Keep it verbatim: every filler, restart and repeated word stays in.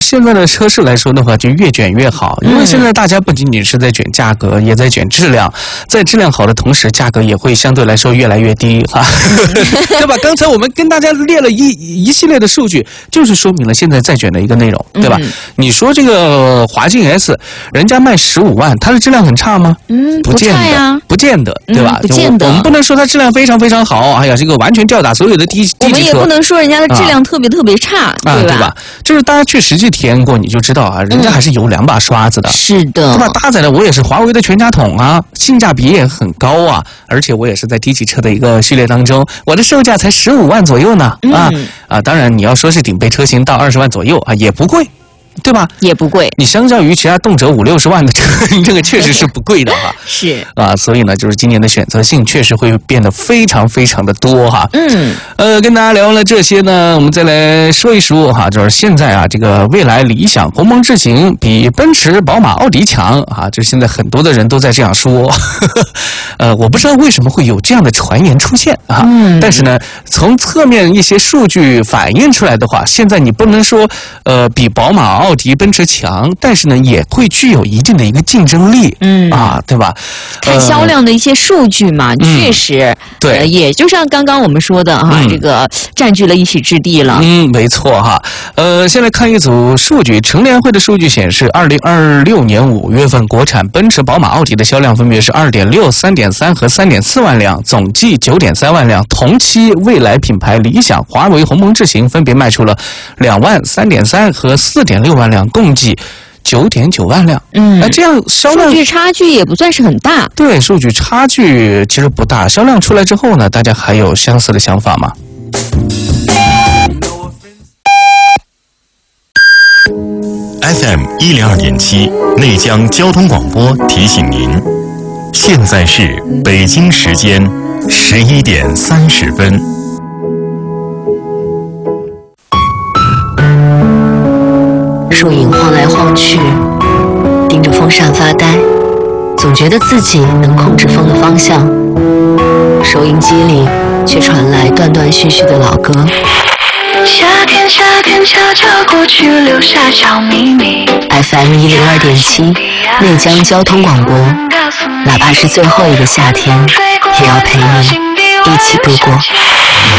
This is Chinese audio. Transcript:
现在的车市来说的话，就越卷越好，因为现在大家不仅仅是在卷价格，也在卷质量，在质量好的同时，价格也会相对来说越来越低哈，对吧？刚才我们跟大家列了一一系列的数据，就是说明了现在在卷的一个内容，对吧？嗯、你说这个华骏 S， 人家卖十五万，它的质量很差吗？ 嗯， 不见得， 不差呀， 不见得，对吧？ 嗯、不见得， 我们不能说它质量非常非常好，哎呀，这个完全吊打所有的低低级车。 我们也不能说人家的质量特别特别差， 啊、 对吧？ 对吧？就是大家去实际体验过，你就知道啊，人家还是有两把刷子的。 嗯、是的， 对吧？搭载的我也是华为的全家桶啊，性价比也很高啊，而且我也是在低级车的一个序列当中，我的售价才十五万左右呢，啊、嗯、啊！当然你要说是顶配车型到二十万左右啊，也不贵。对吧？ 也不贵。 你相较于其他动辄五六十万的车，这个确实是不贵的哈。 是啊，所以呢，就是今年的选择性确实会变得非常非常的多哈。 嗯， 呃，跟大家聊完了这些呢，我们再来说一说哈，就是现在啊，这个蔚来、理想、鸿蒙智行比奔驰、宝马、奥迪强啊，就现在很多的人都在这样说。呃，我不知道为什么会有这样的传言出现啊，嗯、但是呢，从侧面一些数据反映出来的话，现在你不能说呃比宝马、奥迪、奔驰强，但是呢，也会具有一定的一个竞争力，嗯啊，对吧？ 看销量的一些数据嘛，呃、确实，嗯、 对、 呃，也就像刚刚我们说的哈，嗯、这个占据了一席之地了。 嗯，没错哈。呃，先来看一组数据，乘联会的数据显示，二零二六年五月份，国产奔驰、宝马、奥迪的销量分别是二点六、三点三和三点四万辆，总计九点三万辆。同期，蔚来品牌、理想、华为、鸿蒙智行分别卖出了两万、三点三和四点六万辆，共计九点九万辆。嗯，那这样销量数据差距也不算是很大。 对，数据差距其实不大。销量出来之后呢，大家还有相似的想法吗 ？F M 一零二点七，内江交通广播提醒您，现在是北京时间十一点三十分。 树影晃来晃去，盯着风扇发呆，总觉得自己能控制风的方向。收音机里却传来断断续续的老歌。 夏天，夏天悄悄过去，留下小秘密。 F M 一零二点七，内江交通广播，哪怕是最后一个夏天，也要陪你一起度过。